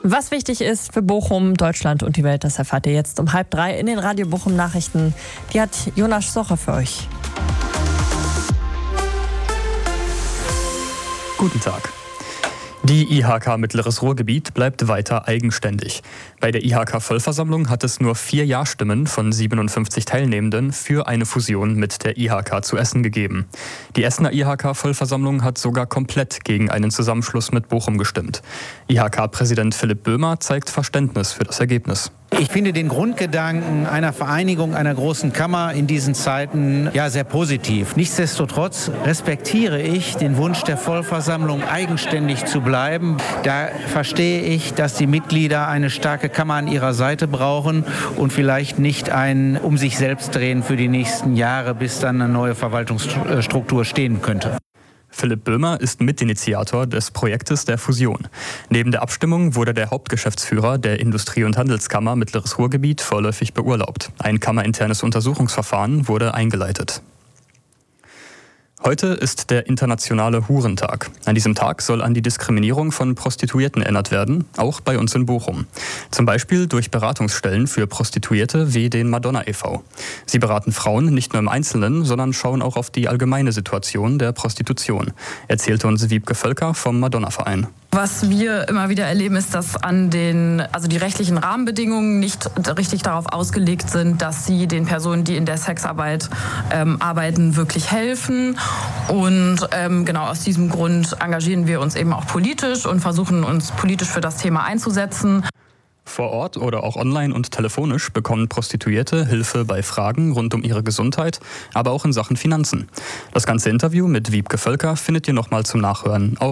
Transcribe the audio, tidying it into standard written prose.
Was wichtig ist für Bochum, Deutschland und die Welt, das erfahrt ihr jetzt um 2:30 in den Radio Bochum Nachrichten. Die hat Jonas Socher für euch. Guten Tag. Die IHK Mittleres Ruhrgebiet bleibt weiter eigenständig. Bei der IHK-Vollversammlung hat es nur 4 Ja-Stimmen von 57 Teilnehmenden für eine Fusion mit der IHK zu Essen gegeben. Die Essener IHK-Vollversammlung hat sogar komplett gegen einen Zusammenschluss mit Bochum gestimmt. IHK-Präsident Philipp Böhmer zeigt Verständnis für das Ergebnis. Ich finde den Grundgedanken einer Vereinigung einer großen Kammer in diesen Zeiten sehr positiv. Nichtsdestotrotz respektiere ich den Wunsch der Vollversammlung, eigenständig zu bleiben. Da verstehe ich, dass die Mitglieder eine starke Kammer an ihrer Seite brauchen und vielleicht nicht ein um sich selbst drehen für die nächsten Jahre, bis dann eine neue Verwaltungsstruktur stehen könnte. Philipp Böhmer ist Mitinitiator des Projektes der Fusion. Neben der Abstimmung wurde der Hauptgeschäftsführer der Industrie- und Handelskammer Mittleres Ruhrgebiet vorläufig beurlaubt. Ein kammerinternes Untersuchungsverfahren wurde eingeleitet. Heute ist der internationale Hurentag. An diesem Tag soll an die Diskriminierung von Prostituierten erinnert werden, auch bei uns in Bochum. Zum Beispiel durch Beratungsstellen für Prostituierte wie den Madonna e.V. Sie beraten Frauen nicht nur im Einzelnen, sondern schauen auch auf die allgemeine Situation der Prostitution, erzählte uns Wiebke Völker vom Madonna-Verein. Was wir immer wieder erleben, ist, dass die rechtlichen Rahmenbedingungen nicht richtig darauf ausgelegt sind, dass sie den Personen, die in der Sexarbeit arbeiten, wirklich helfen. Und aus diesem Grund engagieren wir uns eben auch politisch und versuchen uns politisch für das Thema einzusetzen. Vor Ort oder auch online und telefonisch bekommen Prostituierte Hilfe bei Fragen rund um ihre Gesundheit, aber auch in Sachen Finanzen. Das ganze Interview mit Wiebke Völker findet ihr nochmal zum Nachhören auf